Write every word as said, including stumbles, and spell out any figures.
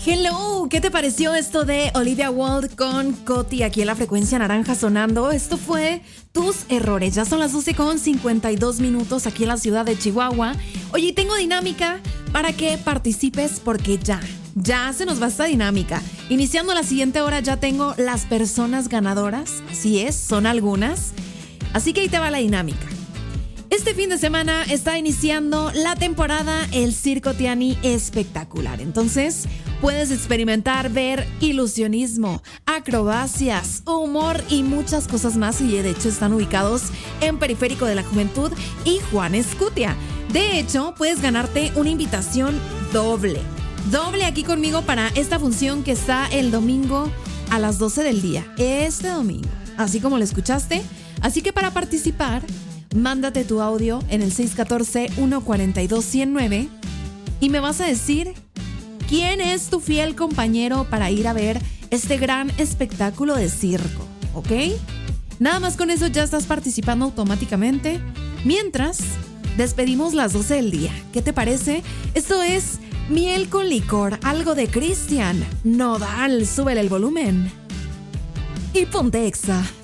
Hello, ¿qué te pareció esto de Olivia Wilde con Coti aquí en la frecuencia naranja sonando? Esto fue Tus Errores. Ya son las doce con cincuenta y dos minutos aquí en la ciudad de Chihuahua. Oye, tengo dinámica para que participes porque ya, ya se nos va esta dinámica. Iniciando la siguiente hora ya tengo las personas ganadoras. Así es, son algunas. Así que ahí te va la dinámica. Este fin de semana está iniciando la temporada El Circo Tiani Espectacular. Entonces, puedes experimentar, ver ilusionismo, acrobacias, humor y muchas cosas más. Y de hecho están ubicados en Periférico de la Juventud y Juan Escutia. De hecho, puedes ganarte una invitación doble. Doble aquí conmigo para esta función que está el domingo a las doce del día. Este domingo, así como lo escuchaste. Así que para participar, mándate tu audio en el seis uno cuatro, uno cuatro dos, uno cero nueve y me vas a decir quién es tu fiel compañero para ir a ver este gran espectáculo de circo, ¿ok? Nada más con eso ya estás participando automáticamente. Mientras, despedimos las doce del día. ¿Qué te parece? Esto es Miel con Licor, algo de Cristian Nodal. Súbele el volumen y ponte Exa.